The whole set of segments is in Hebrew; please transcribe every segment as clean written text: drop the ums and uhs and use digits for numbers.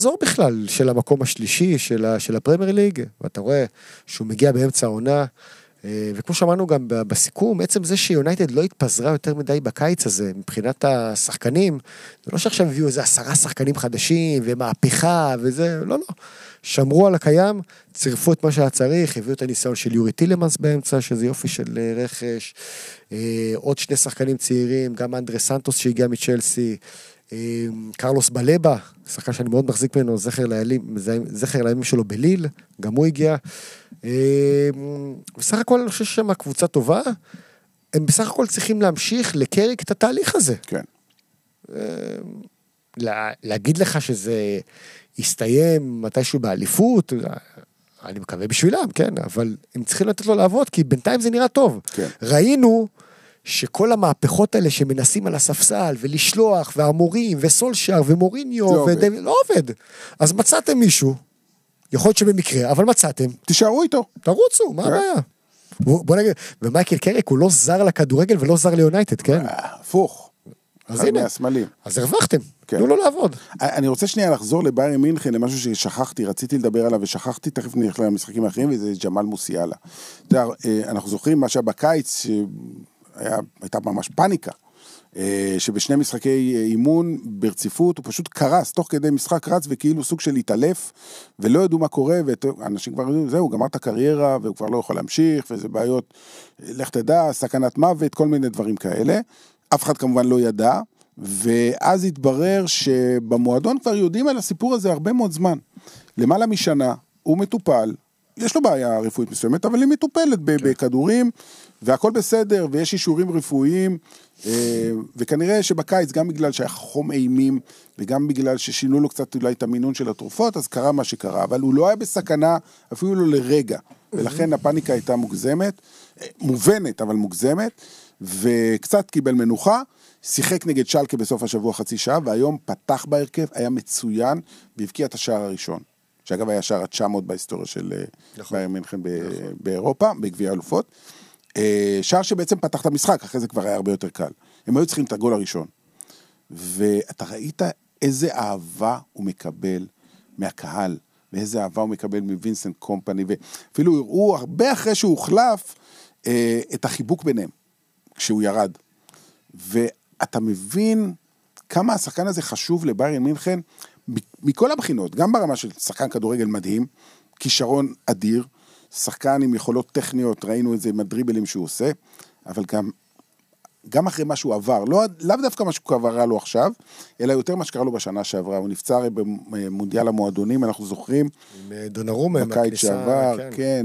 זור בכלל של המקום השלישי של הפרמייר ליג, ואתה רואה שהוא מגיע באמצע העונה, וכמו שאמרנו גם בסיכום, עצם זה שיונייטד לא התפזרה יותר מדי בקיץ הזה, מבחינת השחקנים, זה לא שעכשיו הביאו איזה 10 שחקנים חדשים, ומהפכה וזה, לא. שמרו על הקיים, צירפו את מה שהיה צריך, הביאו את הניסיון של יורי טילמנס באמצע, שזה יופי של רכש, עוד 2 שחקנים צעירים, גם אנדרה סנטוס שהגיע מצ'לסי, קרלוס בלבה, שחקן שאני מאוד מחזיק ממנו, זכר לימים שלו בליל, גם הוא הגיע. בסך הכל אני חושב שמה קבוצה טובה, הם בסך הכל צריכים להמשיך לקריק את התהליך הזה. כן. להגיד לך שזה יסתיים מתישהו באליפות, אני מקווה בשבילם, כן, אבל הם צריכים לתת לו לעבוד, כי בינתיים זה נראה טוב. כן. ראינו שכל המהפכות האלה שמנסים על הספסל, ולשלוח, והמורים, וסולשר, ומוריניו, לא עובד. אז מצאתם מישהו, יכול להיות שבמקרה, אבל מצאתם. תישארו איתו. תרוצו, מה הבעיה? בוא נגיד, ומייקל קריק הוא לא זר לכדורגל, ולא זר ליונייטד, כן? הפוך. אז הנה, אז הרווחתם, תנו לו לעבוד. אני רוצה שנייה לחזור לביירן מינכן, למשהו ששכחתי, רציתי לדבר עליו ושכחתי, תכף נלך למשחקים האחרים, וזה ג'מאל מוסיאלה. אנחנו זוכרים מה שהיה בקיץ, הייתה ממש פאניקה, שבשני משחקי אימון ברציפות, הוא פשוט קרס, תוך כדי משחק רץ, וכאילו סוג של להתעלף, ולא ידעו מה קורה, ואנשים כבר ידעו, זהו, גמר את הקריירה, והוא כבר לא יכול להמשיך, וזה בעיות, לך תדע, סכנת מוות, כל מיני דברים כאלה. אף אחד כמובן לא ידע, ואז התברר שבמועדון כבר יודעים על הסיפור הזה הרבה מאוד זמן. למעלה משנה, הוא מטופל, יש לו בעיה רפואית מסוימת, אבל היא מטופלת בכדורים, והכל בסדר, ויש אישורים רפואיים, וכנראה שבקיץ, גם בגלל שהיה חום אימים, וגם בגלל ששינו לו קצת אולי את המינון של התרופות, אז קרה מה שקרה, אבל הוא לא היה בסכנה, אפילו לא לרגע, ולכן הפאניקה הייתה מוגזמת, מובנת, אבל מוגזמת, וקצת קיבל מנוחה, שיחק נגד שלקה בסוף השבוע חצי שעה, והיום פתח בהרכב, היה מצוין, והבקיע את השער הראשון, שאגב היה שער 900 בהיסטוריה של ביירן מינכן באירופה, בגביע האלופות, שער שבעצם פתח את המשחק, אחרי זה כבר היה הרבה יותר קל. הם היו צריכים את הגול הראשון. ואתה ראית איזה אהבה הוא מקבל מהקהל, ואיזה אהבה הוא מקבל מווינסנט קומפני, ואפילו הראו הרבה אחרי שהוא הוחלף, את החיבוק ביניהם, כשהוא ירד. ואתה מבין כמה השחקן הזה חשוב לביירן מינכן, מכל הבחינות, גם ברמה של שחקן כדורגל מדהים, כישרון אדיר, שחקן עם יכולות טכניות, ראינו את זה עם הדריבלים שהוא עושה, אבל גם אחרי מה שהוא עבר, לאו דווקא מה שקרה לו עכשיו, אלא יותר מה שקרה לו בשנה שעברה, הוא נפצע במונדיאל המועדונים, אנחנו זוכרים, עם דונרומה, בקיץ שעבר, כן,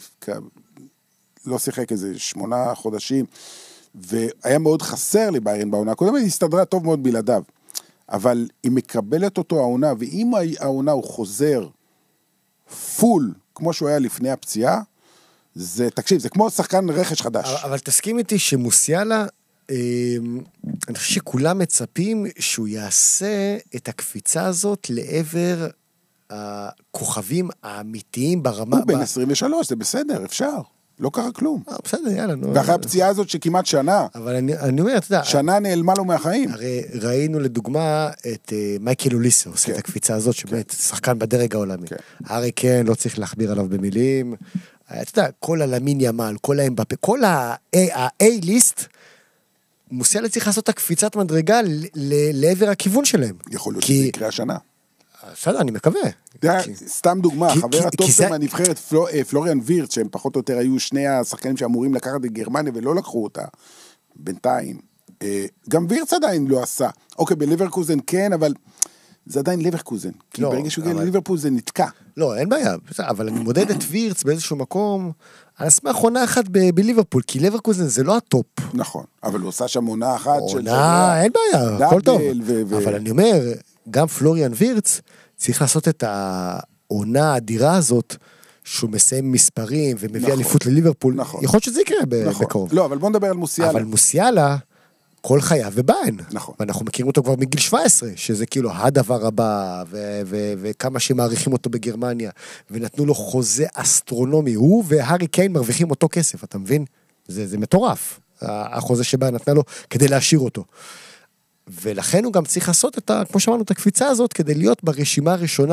ולא שיחק איזה 8 חודשים, והיה מאוד חסר לביירן בעונה הקודמת, היא הסתדרה טוב מאוד בלעדיו, אבל היא מקבלת אותו העונה, ואם העונה הוא חוזר פול, כמו שהוא היה לפני הפציעה, זה, תקשיב, זה כמו שחקן רכש חדש. אבל תסכים איתי שמוסיאלה, אני חושב שכולם מצפים שהוא יעשה את הקפיצה הזאת לעבר הכוכבים האמיתיים ברמה... הוא בן 23, זה בסדר, אפשר. לא קרה כלום. בסדר, יאללה. ואחרי הפציעה הזאת שכמעט שנה. אבל אני אומר, אתה יודע... שנה נעלמה לו מהחיים. הרי ראינו לדוגמה את מייקל אוליסו, עושה את הקפיצה הזאת, שבאמת שחקן בדרג העולמי. הארי כן, לא צריך להכביר עליו במילים. אתה יודע, כל הלמין ימל, כל האמבפה, כל ה-A-ליסט, מוסיאלה צריך לעשות את הקפיצת מדרגה לעבר הכיוון שלהם. יכול להיות שזה יקרה השנה. בסדר, אני מקווה. סתם דוגמה, חבר הטוב מהנבחרת פלוריאן וירץ, שהם פחות או יותר היו שני השחקנים שאמורים לקחת את גרמניה ולא לקחו אותה, בינתיים. גם וירץ עדיין לא עשה. אוקיי, בליברקוזן כן, אבל זה עדיין ליברקוזן. כי ברגע שהוא הגיע לליברפול זה נתקע. לא, אין בעיה. אבל אני מודד את וירץ באיזשהו מקום, על אסמך עונה אחת בליברפול, כי ליברקוזן זה לא הטופ. נכון, אבל הוא עושה שם עונה אחת של... עונה, אין בעיה, הכל טוב. אבל אני אומר, גם פלוריאן וירץ צריך לעשות את העונה האדירה הזאת, שהוא מסיים מספרים ומביא אליפות לליברפול. יכול להיות שזה יקרה בקרוב. לא, אבל בוא נדבר על מוסיאלה. אבל מוסיאלה, כל חייו ובאן. נכון. ואנחנו מכירים אותו כבר מגיל 17, שזה כאילו הדבר הבא, וכמה שמעריכים אותו בגרמניה, ונתנו לו חוזה אסטרונומי. הוא והארי קיין מרוויחים אותו כסף, אתה מבין? זה מטורף. החוזה שבא נתנה לו כדי להשאיר אותו. ולכן הוא גם צריך לעשות כמו שאמרנו, את הקפיצה הזאת, כדי להיות ברשימה הראשונה,